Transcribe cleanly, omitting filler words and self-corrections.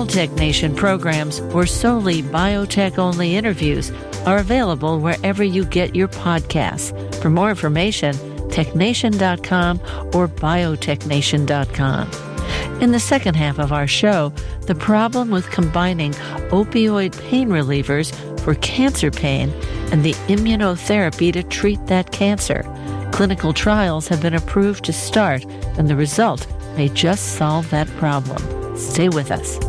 Tech Nation programs or solely biotech-only interviews are available wherever you get your podcasts. For more information, technation.com or biotechnation.com. In the second half of our show, the problem with combining opioid pain relievers for cancer pain and the immunotherapy to treat that cancer. Clinical trials have been approved to start, and the result may just solve that problem. Stay with us.